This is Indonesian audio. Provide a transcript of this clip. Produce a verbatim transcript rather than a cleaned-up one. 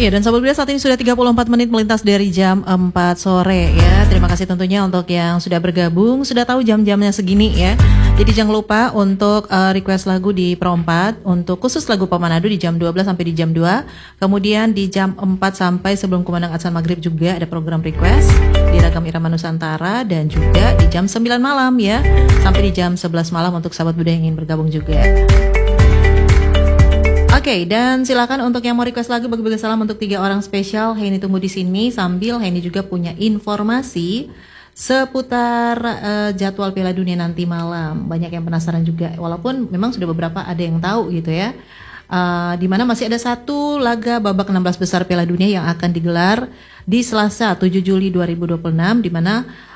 Iya, dan Sobat Budia saat ini sudah tiga puluh empat menit melintas dari jam empat sore ya. Terima kasih tentunya untuk yang sudah bergabung, sudah tahu jam-jamnya segini ya. Jadi jangan lupa untuk uh, request lagu di Pro empat, untuk khusus lagu Pemanado di jam dua belas sampai di jam dua. Kemudian di jam empat sampai sebelum kumandang azan maghrib juga ada program request di Ragam Irama Nusantara, dan juga di jam sembilan malam ya, sampai di jam sebelas malam untuk Sahabat Budia yang ingin bergabung juga. Oke, okay, dan silakan untuk yang mau request lagu, bagi-bagi salam untuk tiga orang spesial. Henny tunggu di sini, sambil Henny juga punya informasi seputar uh, jadwal Piala Dunia nanti malam. Banyak yang penasaran juga, walaupun memang sudah beberapa ada yang tahu gitu ya. Uh, di mana masih ada satu laga babak enam belas besar Piala Dunia yang akan digelar di Selasa tujuh Juli dua ribu dua puluh enam, di mana